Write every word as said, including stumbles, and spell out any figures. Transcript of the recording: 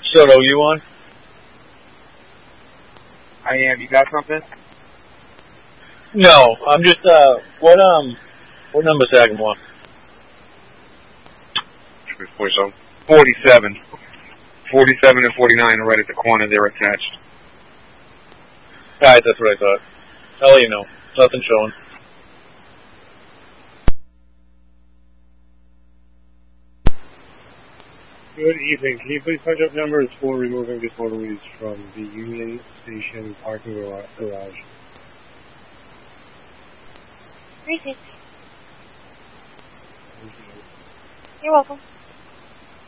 Soto, you on? I am. You got something? No, I'm just, uh, what, um, what number Sagamore? forty-seven. forty-seven. forty-seven and forty-nine are right at the corner. They're attached. Alright, that's what I thought. I'll let you know. Nothing showing. Good evening. Can you please punch up numbers for removing disorderlies from the Union Station parking garage? three sixty. You're welcome.